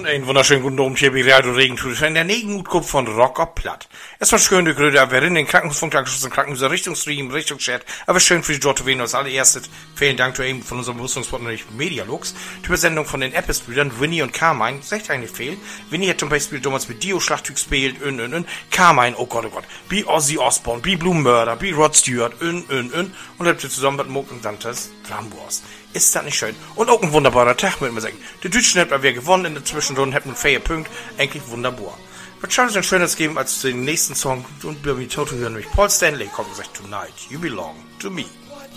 Und einen wunderschönen guten Abend hier bei Radio Regentour in der Negenhutkup von Rock ob Platt. Es war schön, die Gröde, aber in den Krankenhaus und Krankenhäuser Richtungsstream, Richtungschat, aber schön für die Dort Veno als allererstes. Vielen Dank zu ihm von unserem Bewusstungspartner Medialux. Die Übersendung von den Apple-Brüdern Winnie und Carmine, das ist echt eigentlich fehl. Winnie hat zum Beispiel damals mit Dio Schlachtzug gespielt, Carmine, oh Gott, wie Ozzy Osbourne, wie Blue Murder, wie Rod Stewart, und habt ihr zusammen mit Mook und Dantes Framboas. Ist das nicht schön? Und auch ein wunderbarer Tag, mit mir sagen. Die Deutschen hat wir gewonnen in der Zwischenrunde, hätten einen fairen Punkt. Eigentlich wunderbar. Was soll es denn Schönes geben als den nächsten Song? Und bei mir Toto hören nämlich Paul Stanley kommt und sagt, Tonight, you belong to me.